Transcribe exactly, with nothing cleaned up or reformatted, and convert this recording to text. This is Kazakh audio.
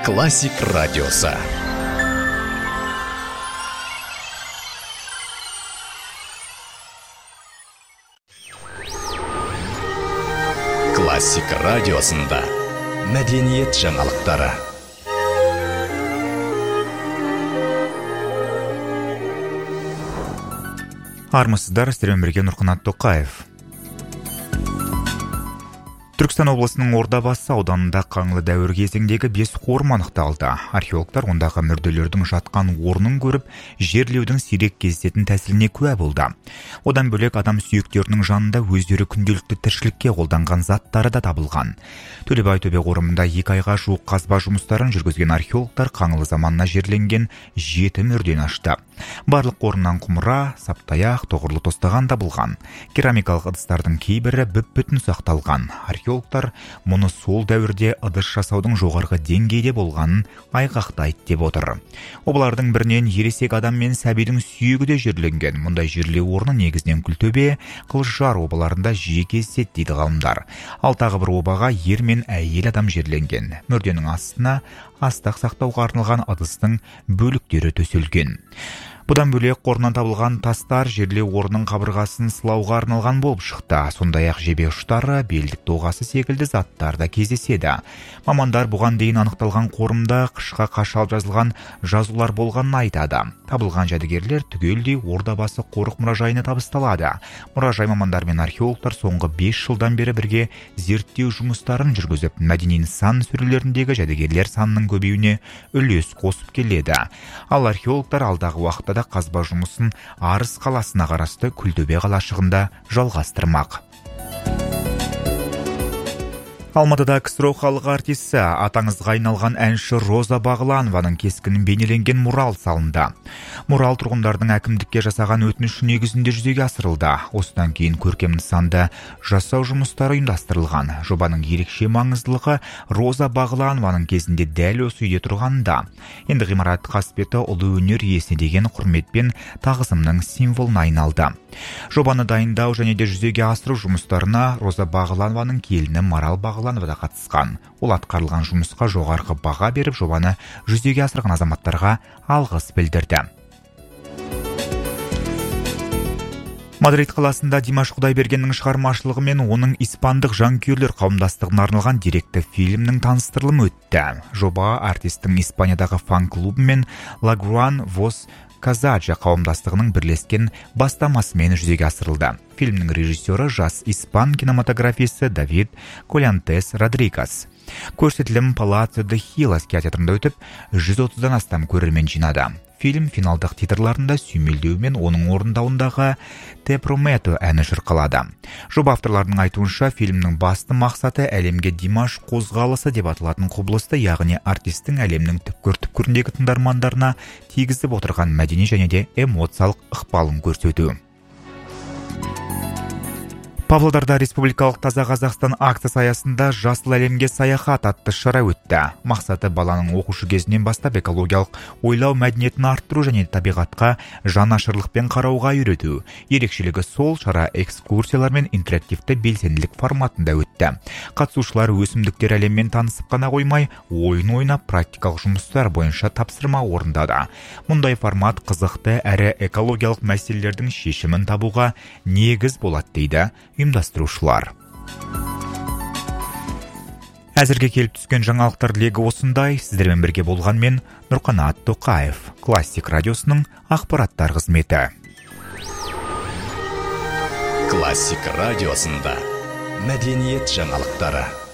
Классик радиосы. Классик радиосында мәдениет жаңалықтары. Армысыздар, сіздермен бірге Нұрқанат Тоқаев. Түркістан облысының Ордабасы ауданында қаңлы дәуір кезеңдегі бес қорым анықталды. Археологтар ондағы мүрделердің жатқан орнын көріп, жерлеудің сирек кездесетін тәсіліне куә болды. Одан бөлек адам сүйектерінің жанында өздері күнделікті тіршілікке қолданған заттары да табылған. Төлебай төбе қорымында екі айға жуық қазба жұмыстарын жүргізген археологтар қаңлы заманына жерленген жеті мүрдені ашты. Барлық қорымнан құмыра, саптаяқ, тоғырлы тостаған табылған. Керамикалық ыдыстардың кейбірі бүп-бүтін сақталған. Археологтар мұны сол дәуірде ыдыс жасаудың жоғарғы деңгейде болғанын айғақтайды деп отыр. Олардың бірінен ересек адам мен сәбидің сүйегі де жерленген. Мұндай жерлеу орны негізінен Күлтөбе, Қылышжар обаларында жиі кездеседі дейді ғалымдар. Ал тағы бір обаға ер мен әйел адам жерленген. Мүрденің астына астық сақтауға арналған ыдыстың бөліктері төселген. Бұдан бөлек қорынан табылған тастар жерлеу орнының қабырғасын сылауға арналған болып шықты. Сондай-ақ жебе ұштары, белдік доғасы секілді заттар да кездеседі. Мамандар бұған дейін анықталған қорымда қышқа қашалып жазылған жазулар болғанын айтады. Табылған жәдігерлер түгелдей Ордабасы қорық мұражайына табысталады. Мұражай мамандар мен археологтар соңғы бес жылдан бері бірге зерттеу жұмыстарын жүргізіп, мәдени нысан сөрелеріндегі жәдігерлер санының көбеюіне үлес қосып келеді. Ал археологтар алдағы уақытта қазба жұмысын Арыс қаласына қарасты Күлтөбе қалашығында жалғастырмақ. Алматыда КСРО халық артисі, атаңызға айналған әнші Роза Бағланованың кескінін бейнеленген мурал салынды. Мурал тұрғындардың әкімдікке жасаған өтініш негізінде жүзеге асырылды. Осыдан кейін көркем нысанды жасау жұмыстары ұйымдастырылған. Жобаның ерекше маңыздылығы Роза Бағланованың кезінде дәл осы үйде тұрғанда. Енді ғимарат қасбеті ұлы өнер иесіне деген құрметпен тағзымның символына айналды. Жобаны дайындау және де жүзеге асыру жұмыстарына Роза Бағланованың келіні Марал Бағланова да қатысқан. Ол атқарылған жұмысқа жоғарғы баға беріп, жобаны жүзеге асырған азаматтарға алғыс білдірді. Мадрид қаласында Димаш Құдайбергеннің шығармашылығы мен оның испандық жанкүйерлер қауымдастығына арналған деректі фильмнің таныстырылымы өтті. Жоба артистің Испаниядағы фан-клубы мен Лагруан Вос Казаджа қауымдастығының бірлескен бастамасымен жүзеге асырылды. Фильмнің режиссері жас испан кинематографисі Давид Колянтес Родригес. Көрсетілім Палаццо де Хилас театрында өтіп, жүз отыздан астам көрермен жинады. Фильм финалдық титрларында сүймелдеумен оның орындауындағы Те Промето әні шырқалады. Жоба авторларының айтуынша, фильмнің басты мақсаты әлемге Димаш қозғалысы деп аталатын құбылысты, яғни артистің әлемнің түпкір-түпкіріндегі тыңдармандарына тигізіп отырған мәдени және де эмоциялық ықпалын көрсету. Павлодарда Республикалық Таза Қазақстан акциясы аясында Жасыл әлемге саяхат атты шара өтті. Мақсаты баланың оқушы кезінен бастап экологиялық ойлау мәдениетін арттыру және табиғатқа жанашырлықпен қарауға үйрету. Ерекшелігі сол, шара экскурсиялар мен интерактивті белсенділік форматында өтті. Қатысушылар өсімдіктер әлеммен танысып қана қоймай, ойын ойнап, практикалық жұмыстар бойынша тапсырма орындады. Мұндай формат қызықты әрі экологиялық мәселелердің шешімін табуға негіз болады дейді ұйымдастырушылар. Әзірге келіп түскен жаңалықтар легі осындай. Сіздермен бірге болған мен Нұрқанат Тоқаев, Классик радиосының ақпараттар қызметі. Классик радиосында мәдениет жаңалықтары.